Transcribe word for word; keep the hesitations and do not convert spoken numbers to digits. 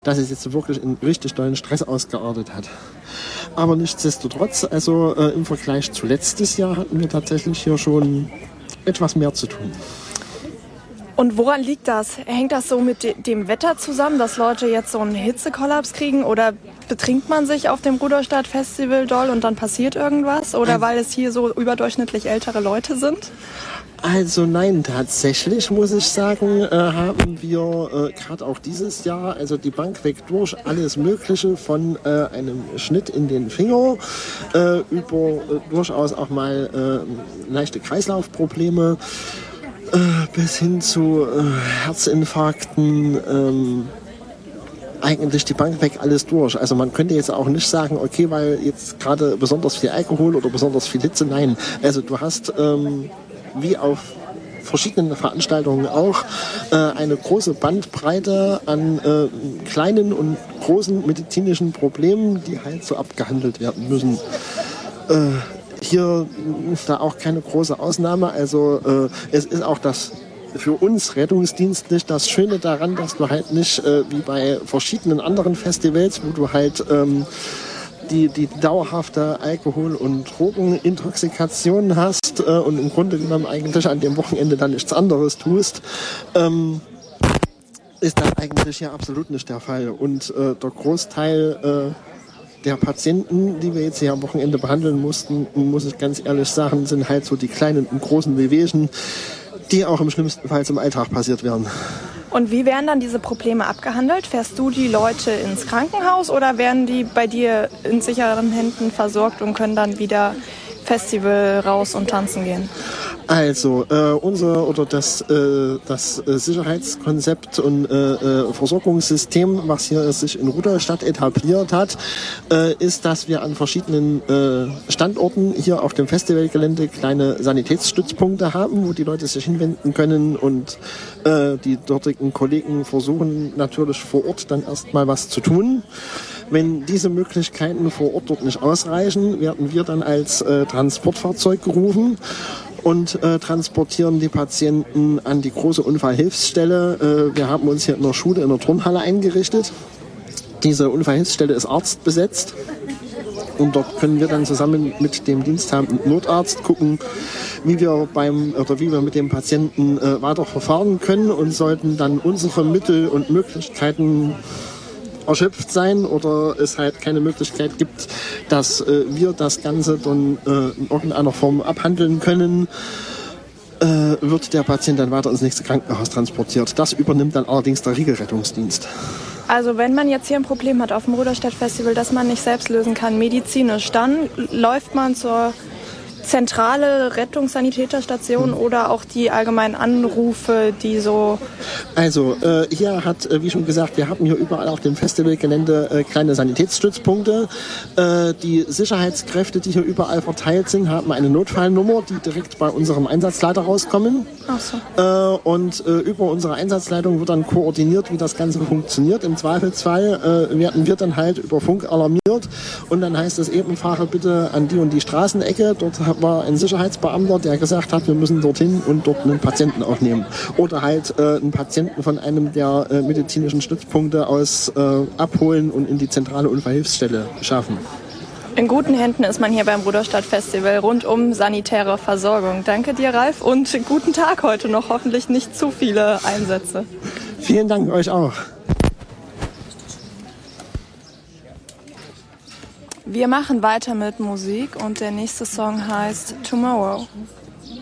dass es jetzt wirklich in richtig tollen Stress ausgeartet hat. Aber nichtsdestotrotz, also äh, im Vergleich zu letztes Jahr hatten wir tatsächlich hier schon etwas mehr zu tun. Und woran liegt das? Hängt das so mit de- dem Wetter zusammen, dass Leute jetzt so einen Hitzekollaps kriegen? Oder betrinkt man sich auf dem Rudolstadt Festival doll und dann passiert irgendwas? Oder weil es hier so überdurchschnittlich ältere Leute sind? Also nein, tatsächlich muss ich sagen, äh, haben wir äh, gerade auch dieses Jahr, also die Bank weg durch, alles Mögliche von äh, einem Schnitt in den Finger äh, über äh, durchaus auch mal äh, leichte Kreislaufprobleme äh, bis hin zu äh, Herzinfarkten, ähm, eigentlich die Bank weg alles durch. Also man könnte jetzt auch nicht sagen, okay, weil jetzt gerade besonders viel Alkohol oder besonders viel Hitze, nein. Also du hast ähm, wie auf verschiedenen Veranstaltungen auch äh, eine große Bandbreite an äh, kleinen und großen medizinischen Problemen, die halt so abgehandelt werden müssen. Äh, hier da auch keine große Ausnahme. Also äh, es ist auch das für uns rettungsdienstlich das Schöne daran, dass du halt nicht äh, wie bei verschiedenen anderen Festivals, wo du halt ähm, die, die dauerhafte Alkohol- und Drogenintoxikation hast äh, und im Grunde genommen eigentlich an dem Wochenende dann nichts anderes tust, ähm, ist das eigentlich hier absolut nicht der Fall. Und äh, der Großteil äh, der Patienten, die wir jetzt hier am Wochenende behandeln mussten, muss ich ganz ehrlich sagen, sind halt so die kleinen und großen Wehwehchen, die auch im schlimmsten Fall im Alltag passiert werden. Und wie werden dann diese Probleme abgehandelt? Fährst du die Leute ins Krankenhaus oder werden die bei dir in sicheren Händen versorgt und können dann wieder Festival raus und tanzen gehen? Also äh, unser oder das, äh, das äh, Sicherheitskonzept und äh, äh, Versorgungssystem, was hier sich in Rudolstadt etabliert hat, äh, ist, dass wir an verschiedenen äh, Standorten hier auf dem Festivalgelände kleine Sanitätsstützpunkte haben, wo die Leute sich hinwenden können und äh, die dortigen Kollegen versuchen natürlich vor Ort dann erstmal was zu tun. Wenn diese Möglichkeiten vor Ort dort nicht ausreichen, werden wir dann als äh, Transportfahrzeug gerufen und äh, transportieren die Patienten an die große Unfallhilfsstelle. Äh, wir haben uns hier in der Schule, in der Turnhalle eingerichtet. Diese Unfallhilfsstelle ist arztbesetzt und dort können wir dann zusammen mit dem diensthabenden Notarzt gucken, wie wir beim oder wie wir mit dem Patienten äh, weiter verfahren können, und sollten dann unsere Mittel und Möglichkeiten erschöpft sein oder es halt keine Möglichkeit gibt, dass äh, wir das Ganze dann äh, in irgendeiner Form abhandeln können, äh, wird der Patient dann weiter ins nächste Krankenhaus transportiert. Das übernimmt dann allerdings der Regelrettungsdienst. Also wenn man jetzt hier ein Problem hat auf dem Rudolstadt Festival, das man nicht selbst lösen kann, medizinisch, dann läuft man zur zentrale Rettungssanitäterstation oder auch die allgemeinen Anrufe, die so... Also äh, hier hat, äh, wie schon gesagt, wir haben hier überall auf dem Festivalgelände äh, kleine Sanitätsstützpunkte. Äh, die Sicherheitskräfte, die hier überall verteilt sind, haben eine Notfallnummer, die direkt bei unserem Einsatzleiter rauskommen. Ach so. Äh, und äh, über unsere Einsatzleitung wird dann koordiniert, wie das Ganze funktioniert. Im Zweifelsfall äh, werden wir dann halt über Funk alarmiert und dann heißt es eben, fahre bitte an die und die Straßenecke. Dort war ein Sicherheitsbeamter, der gesagt hat, wir müssen dorthin und dort einen Patienten aufnehmen. Oder halt äh, einen Patienten von einem der äh, medizinischen Stützpunkte aus äh, abholen und in die zentrale Unfallhilfsstelle schaffen. In guten Händen ist man hier beim Rudolstadt Festival rund um sanitäre Versorgung. Danke dir, Ralf, und guten Tag heute noch. Hoffentlich nicht zu viele Einsätze. Vielen Dank euch auch. Wir machen weiter mit Musik und der nächste Song heißt Tomorrow.